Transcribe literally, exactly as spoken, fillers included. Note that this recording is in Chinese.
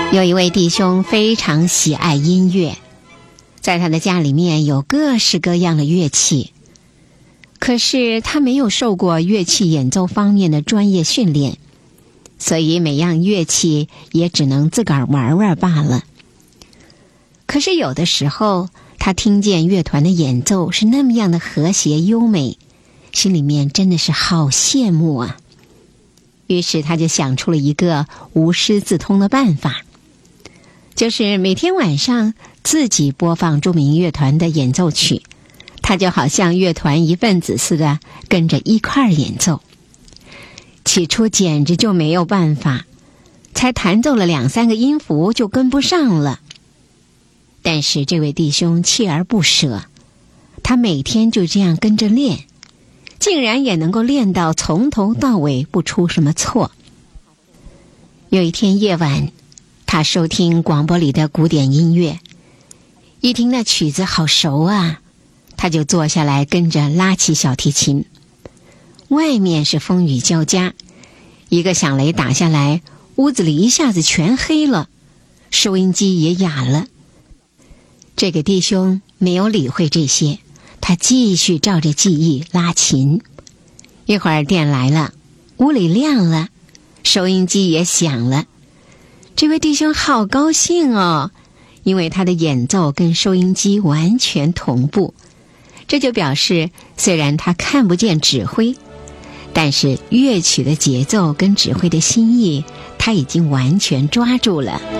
有一位弟兄非常喜爱音乐，在他的家里面有各式各样的乐器，可是他没有受过乐器演奏方面的专业训练，所以每样乐器也只能自个儿玩玩罢了。可是有的时候，他听见乐团的演奏是那么样的和谐优美，心里面真的是好羡慕啊。于是他就想出了一个无师自通的办法，就是每天晚上自己播放著名乐团的演奏曲，他就好像乐团一份子似的跟着一块儿演奏。起初简直就没有办法，才弹奏了两三个音符就跟不上了。但是这位弟兄锲而不舍，他每天就这样跟着练，竟然也能够练到从头到尾不出什么错。有一天夜晚，他收听广播里的古典音乐，一听那曲子好熟啊，他就坐下来跟着拉起小提琴。外面是风雨交加，一个响雷打下来，屋子里一下子全黑了，收音机也哑了。这个弟兄没有理会这些，他继续照着记忆拉琴。一会儿电来了，屋里亮了，收音机也响了。这位弟兄好高兴哦，因为他的演奏跟收音机完全同步。这就表示虽然他看不见指挥，但是乐曲的节奏跟指挥的心意他已经完全抓住了。